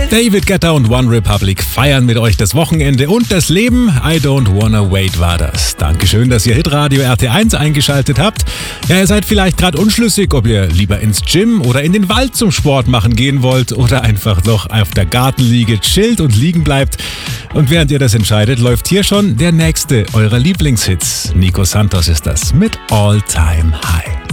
David Guetta und One Republic feiern mit euch das Wochenende und das Leben. I Don't Wanna Wait war das. Dankeschön, dass ihr Hitradio RT1 eingeschaltet habt. Ja, ihr seid vielleicht gerade unschlüssig, ob ihr lieber ins Gym oder in den Wald zum Sport machen gehen wollt oder einfach noch auf der Gartenliege chillt und liegen bleibt. Und während ihr das entscheidet, läuft hier schon der nächste eurer Lieblingshits. Nico Santos ist das mit All Time High.